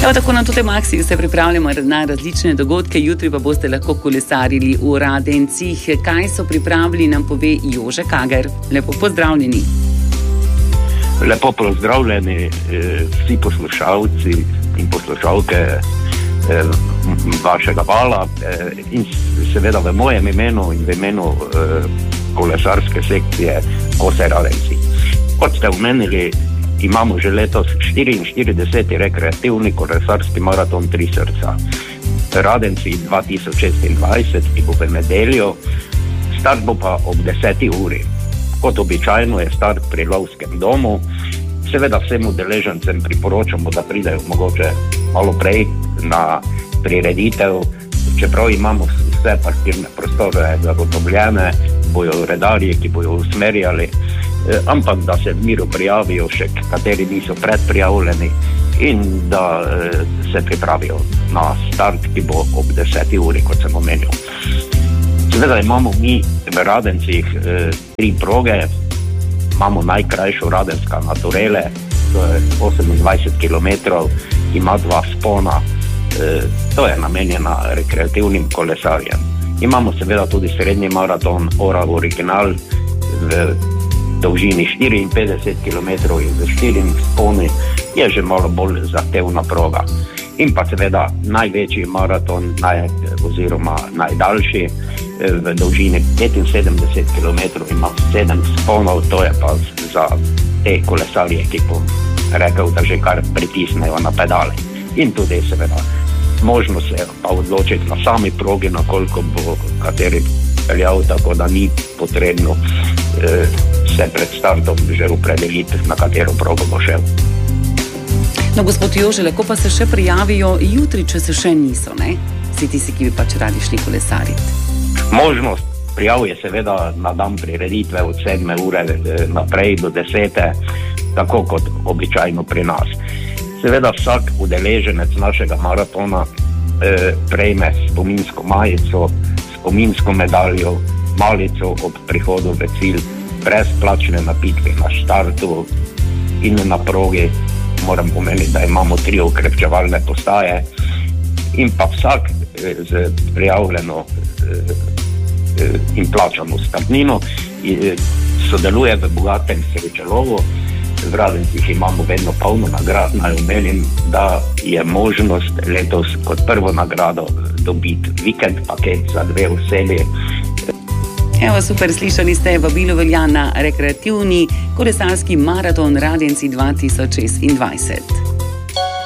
Evo, tako na Totem akciji se pripravljamo na različne dogodke, jutri pa boste lahko kolesarili v Radencih. Kaj so pripravili, nam pove Jože Kager. Lepo pozdravljeni. Lepo pozdravljeni vsi poslušalci in poslušalke vašega vala in seveda v mojem imenu in v imenu kolesarske sekcije Kose Radenci. Kot ste omenili, imamo že letos 44. rekreativni kolesarski maraton Tri srca. Radenci 2026, ki bo v nedeljo, start bo pa ob 10. uri. Kot običajno je start pri lovskem domu. Seveda vsem udeležencem priporočamo, da pridejo mogoče malo prej na prireditev, čeprav imamo vse parkirne prostore zagotovljene, bojo redarji, ki bojo usmerjali, ampak da se v miru prijavijo še, kateri niso predprijavljeni in da se pripravijo na start, ki bo ob 10. uri, kot sem omenil. Seveda imamo mi v Radencih 3 proge. Imamo najkrajšo Radenska na Torele, to je 28 km, ima 2 vzpona, to je namenjena rekreativnim kolesarjem. Imamo seveda tudi srednji maraton Ora Original v dolžini 54 km in z 4 vzponi, je že malo bolj zahtevna proga. In pa seveda največji maraton oziroma najdaljši v dolžini 75 km ima 7 vzponov, to je pa za te kolesarje, ki bom rekel, da že kar pritisnejo na pedale. In tudi seveda možno se pa odločiti na sami progi, na koliko bo kateri peljal, tako da ni potrebno se pred startom že opredeliti, na katero progo bo šel. No, gospod Jože, lahko pa se še prijavijo jutri, če se še niso, ne? Vsi tisti, ki bi pač radi šli kolesariti. Možnost prijav je seveda na dan prireditve od 7. ure naprej do 10. tako kot običajno pri nas. Seveda vsak udeleženec našega maratona prejme spominsko majico, spominsko medaljo, malico ob prihodu v cilj, brezplačne napitke na štartu in na progi. Moram pomeniti, da imamo 3 okrepčevalne postaje in pa vsak z prijavljeno in plačano startnino sodeluje v bogatem srečelovu. V Radencih imamo vedno polno nagrad, naj omenim, da je možnost letos kot prvo nagrado dobiti vikend paket za 2 osebi. Evo, super, slišali ste, vabilo velja na rekreativni kolesarski maraton Radenci 2026.